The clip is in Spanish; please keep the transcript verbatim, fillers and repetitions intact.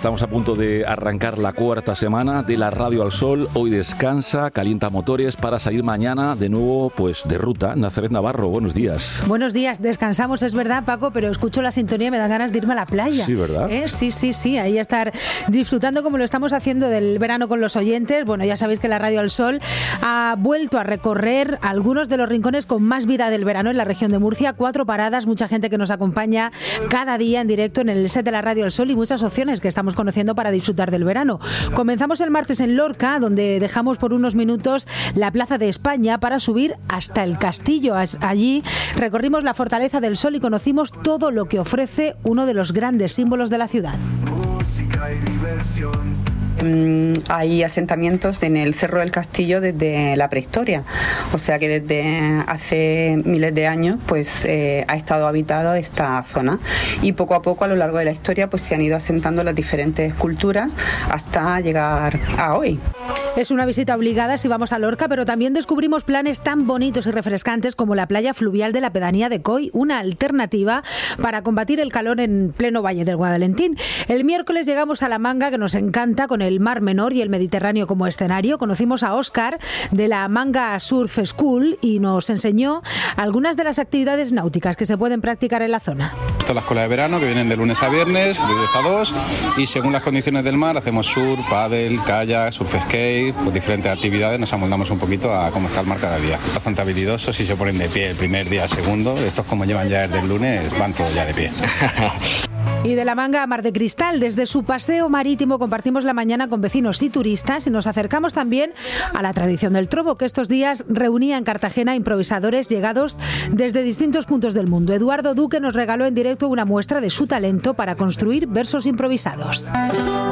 Estamos a punto de arrancar la cuarta semana de la Radio al Sol. Hoy descansa, calienta motores para salir mañana de nuevo, pues de ruta. Nazaret Navarro, buenos días. Buenos días, descansamos, es verdad, Paco, pero escucho la sintonía y me dan ganas de irme a la playa. Sí, ¿verdad? ¿Eh? Sí, sí, sí, ahí estar disfrutando como lo estamos haciendo del verano con los oyentes. Bueno, ya sabéis que la Radio al Sol ha vuelto a recorrer algunos de los rincones con más vida del verano en la región de Murcia. Cuatro paradas, mucha gente que nos acompaña cada día en directo en el set de la Radio al Sol y muchas opciones que estamos conociendo para disfrutar del verano. Comenzamos el martes en Lorca, donde dejamos por unos minutos la Plaza de España para subir hasta el Castillo. Allí recorrimos la Fortaleza del Sol y conocimos todo lo que ofrece uno de los grandes símbolos de la ciudad. Música y diversión. Hay asentamientos en el Cerro del Castillo desde la prehistoria, o sea que desde hace miles de años pues eh, ha estado habitada esta zona y poco a poco a lo largo de la historia pues se han ido asentando las diferentes culturas hasta llegar a hoy. Es una visita obligada si vamos a Lorca, pero también descubrimos planes tan bonitos y refrescantes como la playa fluvial de la pedanía de Coy, una alternativa para combatir el calor en pleno Valle del Guadalentín. El miércoles llegamos a La Manga, que nos encanta, con el Mar Menor y el Mediterráneo como escenario. Conocimos a Óscar de la Manga Surf School y nos enseñó algunas de las actividades náuticas que se pueden practicar en la zona. Esta es la escuela de verano que vienen de lunes a viernes, de diez a dos, y según las condiciones del mar hacemos surf, paddle, kayak, surf skate, pues diferentes actividades, nos amoldamos un poquito a cómo está el mar cada día. Bastante habilidosos y se ponen de pie el primer día, el segundo. Estos, como llevan ya desde el lunes, van todos ya de pie. Y de La Manga a Mar de Cristal, desde su paseo marítimo compartimos la mañana con vecinos y turistas y nos acercamos también a la tradición del trobo, que estos días reunía en Cartagena improvisadores llegados desde distintos puntos del mundo. Eduardo Duque nos regaló en directo una muestra de su talento para construir versos improvisados.